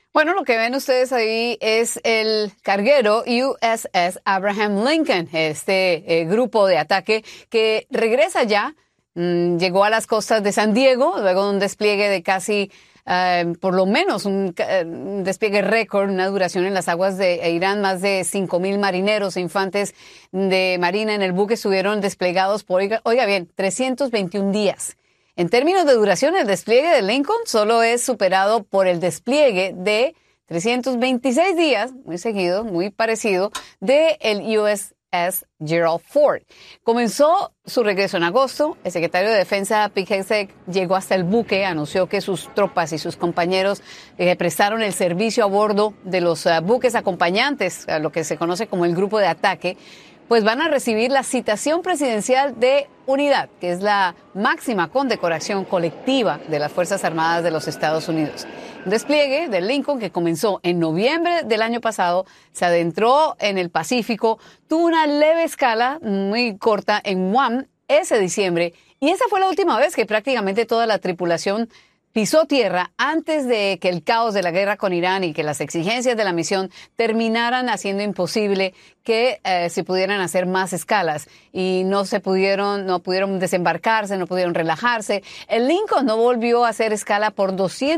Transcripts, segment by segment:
Bueno, lo que ven ustedes ahí es el carguero USS Abraham Lincoln, este grupo de ataque que regresa ya, llegó a las costas de San Diego, luego de un despliegue de casi, por lo menos un despliegue récord, una duración en las aguas de Irán, más de 5,000 marineros e infantes de marina en el buque estuvieron desplegados por, oiga bien, 321 días. En términos de duración, el despliegue de Lincoln solo es superado por el despliegue de 326 días, muy seguido, muy parecido, de el USS Gerald Ford. Comenzó su regreso en agosto. El secretario de Defensa, Pete Hegseth, llegó hasta el buque, anunció que sus tropas y sus compañeros prestaron el servicio a bordo de los buques acompañantes, a lo que se conoce como el grupo de ataque, pues van a recibir la citación presidencial de unidad, que es la máxima condecoración colectiva de las Fuerzas Armadas de los Estados Unidos. Un despliegue del Lincoln que comenzó en noviembre del año pasado, se adentró en el Pacífico, tuvo una leve escala muy corta en Guam ese diciembre, y esa fue la última vez que prácticamente toda la tripulación pisó tierra antes de que el caos de la guerra con Irán y que las exigencias de la misión terminaran haciendo imposible que se pudieran hacer más escalas y no pudieron desembarcarse, no pudieron relajarse. El Lincoln no volvió a hacer escala por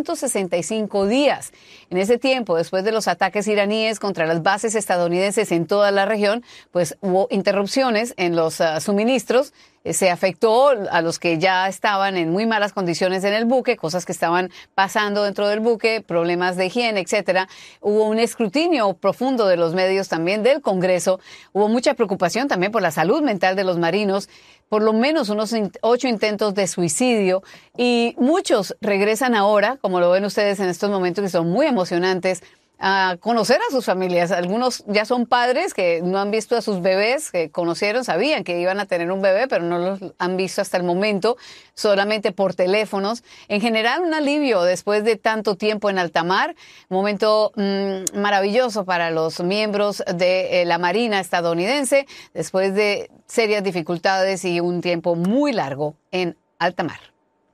265 días. En ese tiempo, después de los ataques iraníes contra las bases estadounidenses en toda la región, pues hubo interrupciones en los suministros. Se afectó a los que ya estaban en muy malas condiciones en el buque, cosas que estaban pasando dentro del buque, problemas de higiene, etcétera. Hubo un escrutinio profundo de los medios también del Congreso. Hubo mucha preocupación también por la salud mental de los marinos, por lo menos unos 8 intentos de suicidio, y muchos regresan ahora, como lo ven ustedes en estos momentos, que son muy emocionantes, a conocer a sus familias. Algunos ya son padres que no han visto a sus bebés, que conocieron, sabían que iban a tener un bebé, pero no los han visto hasta el momento, solamente por teléfonos. En general, un alivio después de tanto tiempo en alta mar, un momento maravilloso para los miembros de la Marina estadounidense, después de serias dificultades y un tiempo muy largo en alta mar.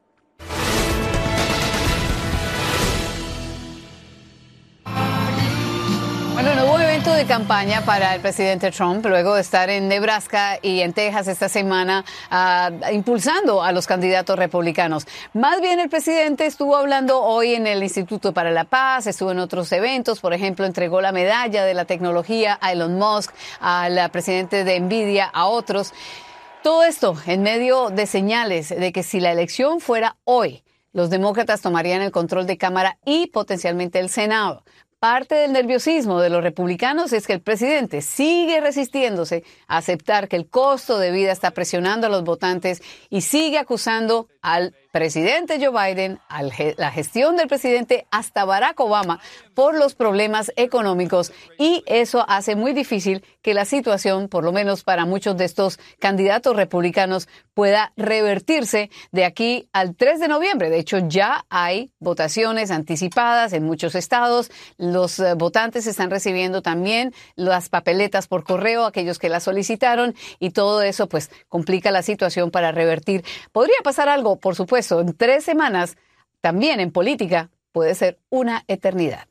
Bueno, no hubo evento de campaña para el presidente Trump luego de estar en Nebraska y en Texas esta semana impulsando a los candidatos republicanos. Más bien el presidente estuvo hablando hoy en el Instituto para la Paz, estuvo en otros eventos, por ejemplo, entregó la medalla de la tecnología a Elon Musk, al presidente de Nvidia, a otros. Todo esto en medio de señales de que si la elección fuera hoy, los demócratas tomarían el control de Cámara y potencialmente el Senado. Parte del nerviosismo de los republicanos es que el presidente sigue resistiéndose a aceptar que el costo de vida está presionando a los votantes y sigue acusando al presidente Joe Biden, a la gestión del presidente, hasta Barack Obama, por los problemas económicos, y eso hace muy difícil que la situación, por lo menos para muchos de estos candidatos republicanos, pueda revertirse de aquí al 3 de noviembre. De hecho, ya hay votaciones anticipadas en muchos estados. Los votantes están recibiendo también las papeletas por correo, aquellos que las solicitaron, y todo eso pues complica la situación para revertir. Podría pasar algo, por supuesto, en 3 semanas, también en política, puede ser una eternidad.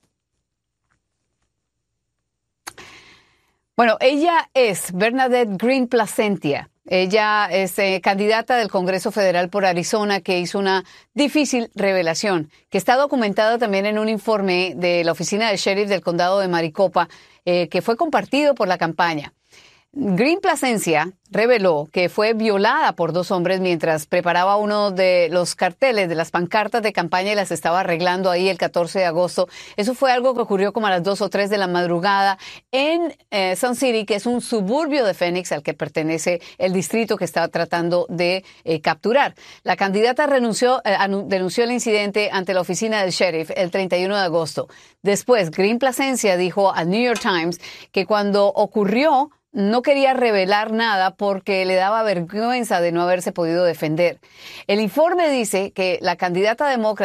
Bueno, ella es Bernadette Greene Placentia. Ella es candidata del Congreso Federal por Arizona, que hizo una difícil revelación, que está documentada también en un informe de la oficina del sheriff del condado de Maricopa, que fue compartido por la campaña. Greene Placencia reveló que fue violada por 2 hombres mientras preparaba uno de los carteles de las pancartas de campaña y las estaba arreglando ahí el 14 de agosto. Eso fue algo que ocurrió como a las 2 o 3 de la madrugada en Sun City, que es un suburbio de Phoenix al que pertenece el distrito que estaba tratando de capturar. La candidata denunció el incidente ante la oficina del sheriff el 31 de agosto. Después, Greene Placencia dijo al New York Times que cuando ocurrió no quería revelar nada porque le daba vergüenza de no haberse podido defender. El informe dice que la candidata demócrata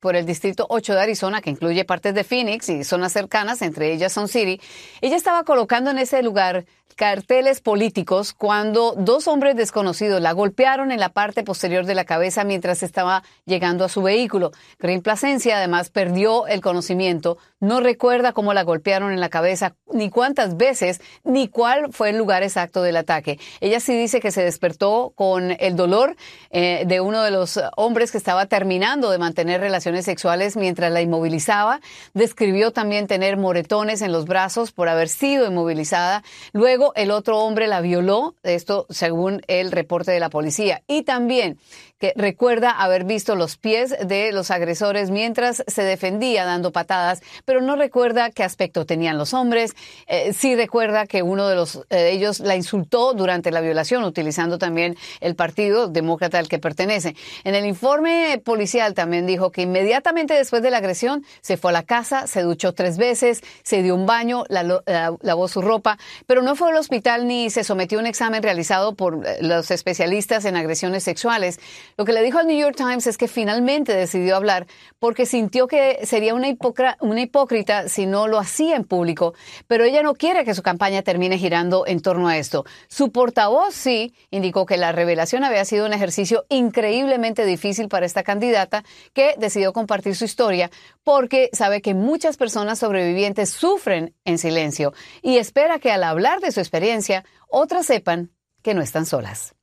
por el Distrito 8 de Arizona, que incluye partes de Phoenix y zonas cercanas, entre ellas Sun City. Ella estaba colocando en ese lugar carteles políticos cuando dos hombres desconocidos la golpearon en la parte posterior de la cabeza mientras estaba llegando a su vehículo. Green Plasencia además perdió el conocimiento, no recuerda cómo la golpearon en la cabeza, ni cuántas veces, ni cuál fue el lugar exacto del ataque. Ella sí dice que se despertó con el dolor de uno de los hombres que estaba terminando de mantener relaciones sexuales mientras la inmovilizaba. Describió también tener moretones en los brazos por haber sido inmovilizada. Luego el otro hombre la violó, esto según el reporte de la policía. Y también que recuerda haber visto los pies de los agresores mientras se defendía dando patadas, pero no recuerda qué aspecto tenían los hombres. Sí recuerda que uno de ellos la insultó durante la violación, utilizando también el partido demócrata al que pertenece. En el informe policial también dijo que inmediatamente después de la agresión se fue a la casa, se duchó 3 veces, se dio un baño, lavó su ropa, pero no fue al hospital ni se sometió a un examen realizado por los especialistas en agresiones sexuales. Lo que le dijo al New York Times es que finalmente decidió hablar porque sintió que sería una hipócrita si no lo hacía en público, pero ella no quiere que su campaña termine girando en torno a esto. Su portavoz sí indicó que la revelación había sido un ejercicio increíblemente difícil para esta candidata, que decidió compartir su historia porque sabe que muchas personas sobrevivientes sufren en silencio y espera que al hablar de su experiencia, otras sepan que no están solas.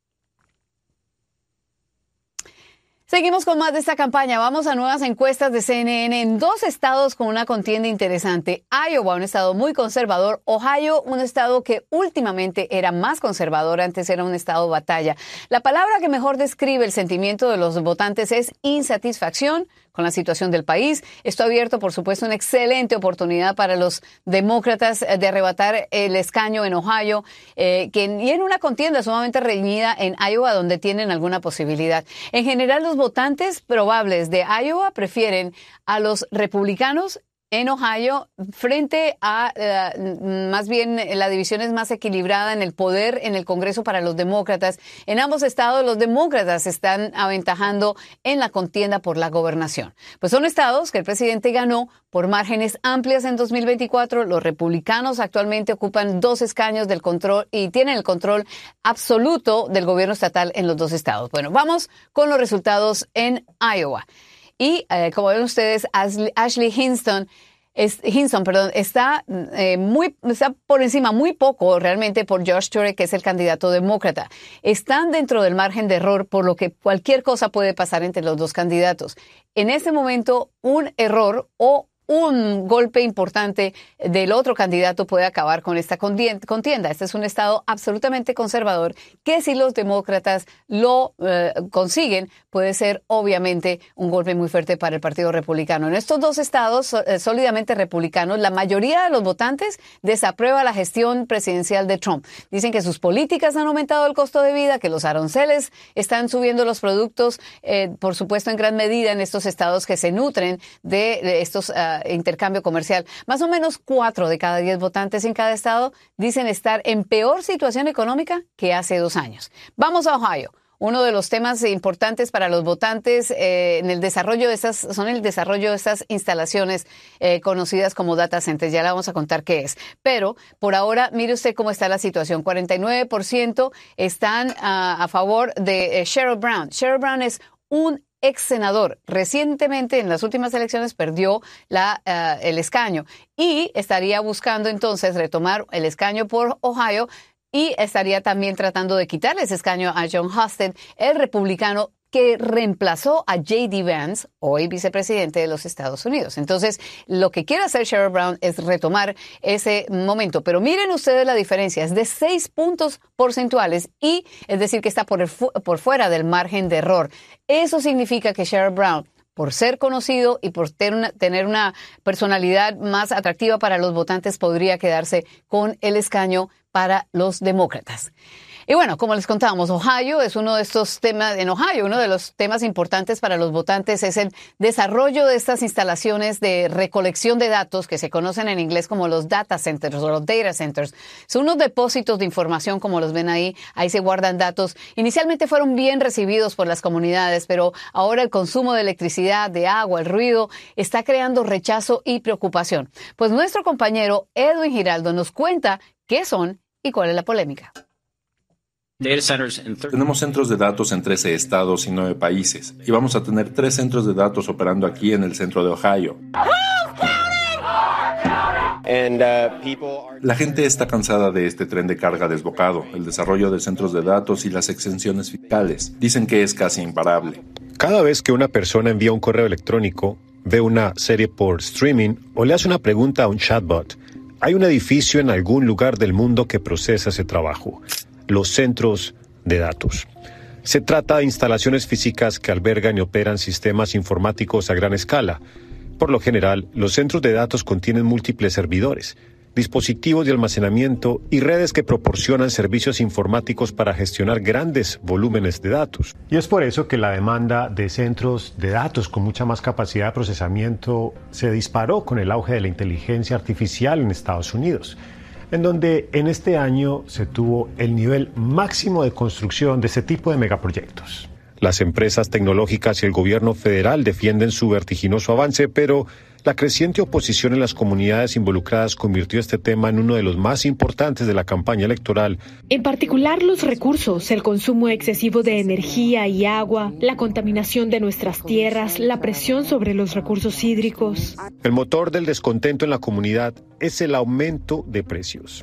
Seguimos con más de esta campaña. Vamos a nuevas encuestas de CNN en 2 estados con una contienda interesante. Iowa, un estado muy conservador. Ohio, un estado que últimamente era más conservador. Antes era un estado batalla. La palabra que mejor describe el sentimiento de los votantes es insatisfacción con la situación del país. Esto ha abierto, por supuesto, una excelente oportunidad para los demócratas de arrebatar el escaño en Ohio, y en una contienda sumamente reñida en Iowa, donde tienen alguna posibilidad. En general, los votantes probables de Iowa prefieren a los republicanos en Ohio frente a, más bien, la división es más equilibrada en el poder en el Congreso para los demócratas. En ambos estados los demócratas están aventajando en la contienda por la gobernación. Pues son estados que el presidente ganó por márgenes amplias en 2024. Los republicanos actualmente ocupan 2 escaños del control y tienen el control absoluto del gobierno estatal en los 2 estados. Bueno, vamos con los resultados en Iowa. Y como ven ustedes, Ashley Hinson, está por encima muy poco realmente por Josh Turek, que es el candidato demócrata. Están dentro del margen de error, por lo que cualquier cosa puede pasar entre los 2 candidatos. En este momento, un error o un golpe importante del otro candidato puede acabar con esta contienda. Este es un estado absolutamente conservador que, si los demócratas lo consiguen, puede ser obviamente un golpe muy fuerte para el Partido Republicano. En estos 2 estados sólidamente republicanos, la mayoría de los votantes desaprueba la gestión presidencial de Trump. Dicen que sus políticas han aumentado el costo de vida, que los aranceles están subiendo los productos, por supuesto en gran medida en estos estados que se nutren de estos intercambio comercial. Más o menos 4 de cada 10 votantes en cada estado dicen estar en peor situación económica que hace 2 años. Vamos a Ohio. Uno de los temas importantes para los votantes en el desarrollo de estas instalaciones conocidas como data centers. Ya le vamos a contar qué es. Pero por ahora, mire usted cómo está la situación. 49% están a favor de Sherrod Brown. Sherrod Brown es un ex senador. Recientemente, en las últimas elecciones, perdió el escaño y estaría buscando entonces retomar el escaño por Ohio y estaría también tratando de quitarle ese escaño a Jon Husted, el republicano que reemplazó a J.D. Vance, hoy vicepresidente de los Estados Unidos. Entonces, lo que quiere hacer Sherrod Brown es retomar ese momento. Pero miren ustedes la diferencia, es de 6 puntos porcentuales y es decir que está por fuera del margen de error. Eso significa que Sherrod Brown, por ser conocido y por tener una personalidad más atractiva para los votantes, podría quedarse con el escaño para los demócratas. Y bueno, como les contábamos, Ohio es uno de estos temas, en Ohio, uno de los temas importantes para los votantes es el desarrollo de estas instalaciones de recolección de datos que se conocen en inglés como los data centers o los data centers. Son unos depósitos de información, como los ven ahí se guardan datos. Inicialmente fueron bien recibidos por las comunidades, pero ahora el consumo de electricidad, de agua, el ruido, está creando rechazo y preocupación. Pues nuestro compañero Edwin Giraldo nos cuenta qué son y cuál es la polémica. Tenemos centros de datos en 13 estados y 9 países, y vamos a tener 3 centros de datos operando aquí en el centro de Ohio. La gente está cansada de este tren de carga desbocado, el desarrollo de centros de datos y las exenciones fiscales. Dicen que es casi imparable. Cada vez que una persona envía un correo electrónico, ve una serie por streaming o le hace una pregunta a un chatbot, hay un edificio en algún lugar del mundo que procesa ese trabajo. Los centros de datos. Se trata de instalaciones físicas que albergan y operan sistemas informáticos a gran escala. Por lo general, los centros de datos contienen múltiples servidores, dispositivos de almacenamiento y redes que proporcionan servicios informáticos para gestionar grandes volúmenes de datos. Y es por eso que la demanda de centros de datos con mucha más capacidad de procesamiento se disparó con el auge de la inteligencia artificial en Estados Unidos, en donde en este año se tuvo el nivel máximo de construcción de este tipo de megaproyectos. Las empresas tecnológicas y el gobierno federal defienden su vertiginoso avance, pero la creciente oposición en las comunidades involucradas convirtió este tema en uno de los más importantes de la campaña electoral. En particular, los recursos, el consumo excesivo de energía y agua, la contaminación de nuestras tierras, la presión sobre los recursos hídricos. El motor del descontento en la comunidad es el aumento de precios.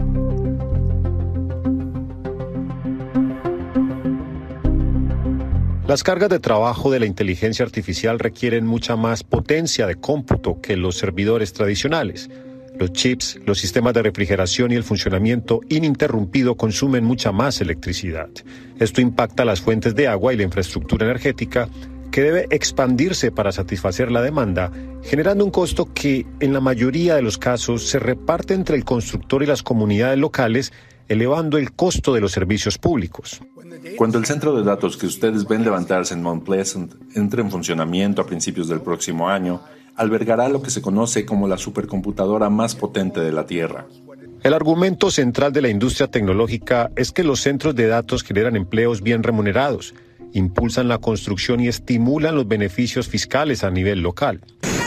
Las cargas de trabajo de la inteligencia artificial requieren mucha más potencia de cómputo que los servidores tradicionales. Los chips, los sistemas de refrigeración y el funcionamiento ininterrumpido consumen mucha más electricidad. Esto impacta las fuentes de agua y la infraestructura energética, que debe expandirse para satisfacer la demanda, generando un costo que, en la mayoría de los casos, se reparte entre el constructor y las comunidades locales, elevando el costo de los servicios públicos. Cuando el centro de datos que ustedes ven levantarse en Mount Pleasant entre en funcionamiento a principios del próximo año, albergará lo que se conoce como la supercomputadora más potente de la Tierra. El argumento central de la industria tecnológica es que los centros de datos generan empleos bien remunerados, impulsan la construcción y estimulan los beneficios fiscales a nivel local.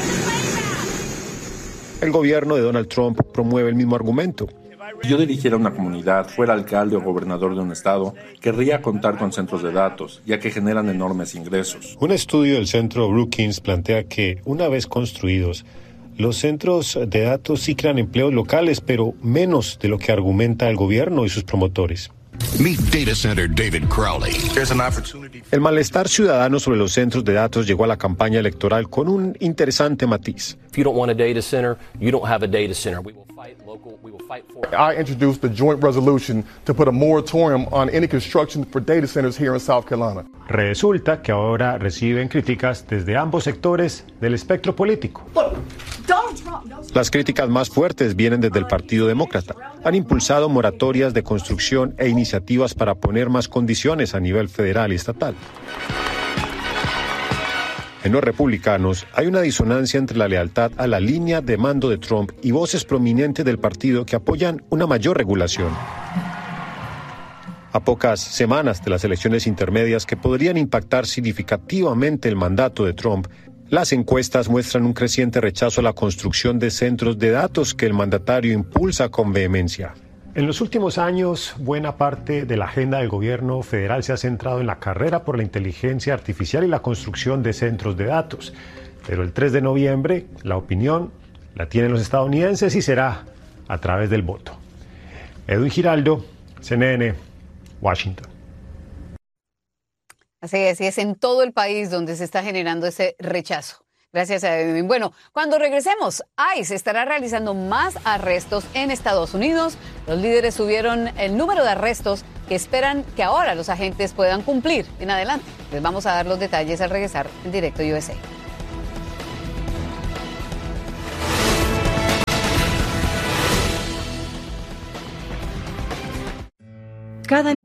El gobierno de Donald Trump promueve el mismo argumento. Si yo dirigiera una comunidad, fuera alcalde o gobernador de un estado, querría contar con centros de datos, ya que generan enormes ingresos. Un estudio del Centro Brookings plantea que, una vez construidos, los centros de datos sí crean empleos locales, pero menos de lo que argumenta el gobierno y sus promotores. Meet Data Center David Crowley. El malestar ciudadano sobre los centros de datos llegó a la campaña electoral con un interesante matiz. If you don't want a data center, you don't have a data center. We will fight local, we will fight for it. I introduced the joint resolution to put a moratorium on any construction for data centers here in South Carolina. Resulta que ahora reciben críticas desde ambos sectores del espectro político. Las críticas más fuertes vienen desde el Partido Demócrata. Han impulsado moratorias de construcción e iniciativas para poner más condiciones a nivel federal y estatal. En los republicanos hay una disonancia entre la lealtad a la línea de mando de Trump y voces prominentes del partido que apoyan una mayor regulación. A pocas semanas de las elecciones intermedias que podrían impactar significativamente el mandato de Trump, las encuestas muestran un creciente rechazo a la construcción de centros de datos que el mandatario impulsa con vehemencia. En los últimos años, buena parte de la agenda del gobierno federal se ha centrado en la carrera por la inteligencia artificial y la construcción de centros de datos. Pero el 3 de noviembre, la opinión la tienen los estadounidenses y será a través del voto. Edwin Giraldo, CNN, Washington. Así es en todo el país donde se está generando ese rechazo. Gracias a Edwin. Bueno, cuando regresemos, ICE estará realizando más arrestos en Estados Unidos. Los líderes subieron el número de arrestos que esperan que ahora los agentes puedan cumplir en adelante. Les vamos a dar los detalles al regresar en Directo USA. Cada